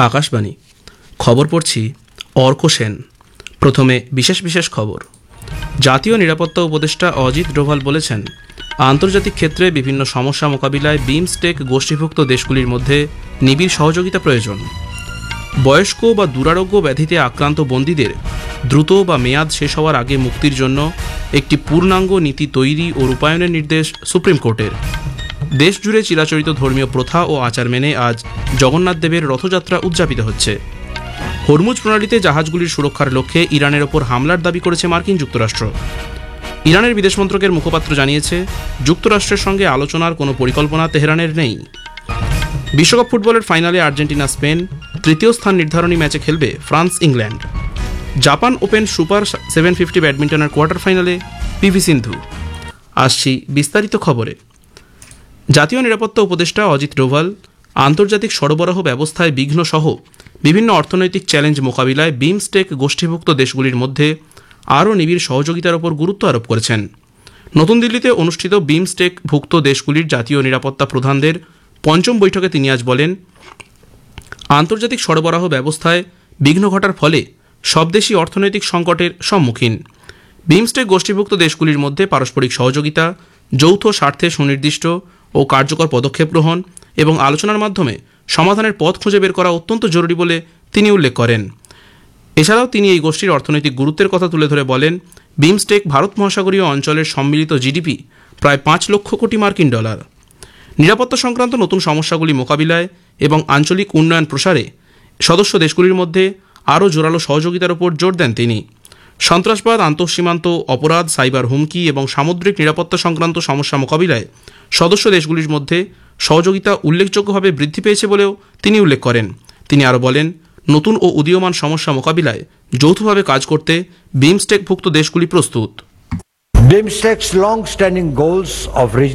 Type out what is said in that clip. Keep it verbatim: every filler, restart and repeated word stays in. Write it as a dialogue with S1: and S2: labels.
S1: আকাশবাণী খবর পড়ছি অর্ক সেন। প্রথমে বিশেষ বিশেষ খবর। জাতীয় নিরাপত্তা উপদেষ্টা অজিত ডোভাল বলেছেন, আন্তর্জাতিক ক্ষেত্রে বিভিন্ন সমস্যা মোকাবিলায় বিমস্টেক গোষ্ঠীভুক্ত দেশগুলির মধ্যে নিবিড় সহযোগিতা প্রয়োজন। বয়স্ক বা দুরারোগ্য ব্যাধিতে আক্রান্ত বন্দীদের দ্রুত বা মেয়াদ শেষ হওয়ার আগে মুক্তির জন্য একটি পূর্ণাঙ্গ নীতি তৈরি ও রূপায়ণের নির্দেশ সুপ্রিম কোর্টের। দেশজুড়ে চিরাচরিত ধর্মীয় প্রথা ও আচার মেনে আজ জগন্নাথ দেবের রথযাত্রা উদযাপিত হচ্ছে। হরমুজ প্রণালীতে জাহাজগুলির সুরক্ষার লক্ষ্যে ইরানের ওপর হামলার দাবি করেছে মার্কিন যুক্তরাষ্ট্র। ইরানের বিদেশ মন্ত্রকের মুখপাত্র জানিয়েছে, যুক্তরাষ্ট্রের সঙ্গে আলোচনার কোনো পরিকল্পনা তেহরানের নেই। বিশ্বকাপ ফুটবলের ফাইনালে আর্জেন্টিনা স্পেন, তৃতীয় স্থান নির্ধারণী ম্যাচে খেলবে France England. Japan open super seven fifty ব্যাডমিন্টনের quarter ফাইনালে পিভি সিন্ধু। আসছি বিস্তারিত খবরে। জাতীয় নিরাপত্তা উপদেষ্টা অজিত ডোভাল আন্তর্জাতিক সরবরাহ ব্যবস্থায় বিঘ্ন সহ বিভিন্ন অর্থনৈতিক চ্যালেঞ্জ মোকাবিলায় বিমস্টেক গোষ্ঠীভুক্ত দেশগুলির মধ্যে আরও নিবিড় সহযোগিতার ওপর গুরুত্ব আরোপ করেছেন। নতুন দিল্লিতে অনুষ্ঠিত বিমস্টেক ভুক্ত দেশগুলির জাতীয় নিরাপত্তা প্রধানদের পঞ্চম বৈঠকে তিনি আজ বলেন, আন্তর্জাতিক সরবরাহ ব্যবস্থায় বিঘ্ন ঘটার ফলে সব দেশই অর্থনৈতিক সংকটের সম্মুখীন। বিমস্টেক গোষ্ঠীভুক্ত দেশগুলির মধ্যে পারস্পরিক সহযোগিতা, যৌথ স্বার্থে সুনির্দিষ্ট ও কার্যকর পদক্ষেপ গ্রহণ এবং আলোচনার মাধ্যমে সমাধানের পথ খুঁজে বের করা অত্যন্ত জরুরি বলে তিনি উল্লেখ করেন। এছাড়াও তিনি এই গোষ্ঠীর অর্থনৈতিক গুরুত্বের কথা তুলে ধরে বলেন, বিমস্টেক ভারত মহাসাগরীয় অঞ্চলের সম্মিলিত জিডিপি প্রায় পাঁচ লক্ষ কোটি মার্কিন ডলার। নিরাপত্তা সংক্রান্ত নতুন সমস্যাগুলি মোকাবিলায় এবং আঞ্চলিক উন্নয়ন প্রসারে সদস্য দেশগুলির মধ্যে আরও জোরালো সহযোগিতার ওপর জোর দেন তিনি। সন্ত্রাসবাদ, আন্তঃসীমান্ত অপরাধ, সাইবার হুমকি এবং সামুদ্রিক নিরাপত্তা সংক্রান্ত সমস্যা মোকাবিলায় সদস্য দেশগুলির মধ্যে সহযোগিতা উল্লেখযোগ্যভাবে বৃদ্ধি পেয়েছে বলেও তিনি উল্লেখ করেন। তিনি আরও বলেন, নতুন ও উদীয়মান সমস্যা মোকাবিলায় যৌথভাবে কাজ করতে বিমস্টেকভুক্ত দেশগুলি প্রস্তুত।
S2: BIMSTEC's long-standing goals of